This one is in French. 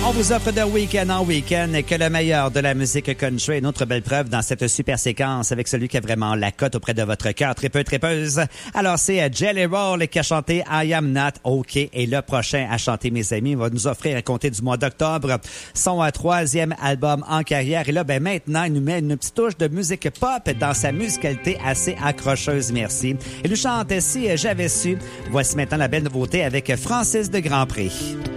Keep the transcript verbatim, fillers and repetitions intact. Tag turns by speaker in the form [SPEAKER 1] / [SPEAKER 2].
[SPEAKER 1] On vous offre de week-end en week-end que le meilleur de la musique country. Une autre belle preuve dans cette super séquence avec celui qui a vraiment la cote auprès de votre cœur tripeux, tripeuse. Alors, c'est Jelly Roll qui a chanté I Am Not OK. Et le prochain à chanter, mes amis, va nous offrir à compter du mois d'octobre son euh, troisième album en carrière. Et là, ben maintenant, il nous met une petite touche de musique pop dans sa musicalité assez accrocheuse, merci. Il nous chante « Si j'avais su ». Voici maintenant la belle nouveauté avec Francis de Grandpré.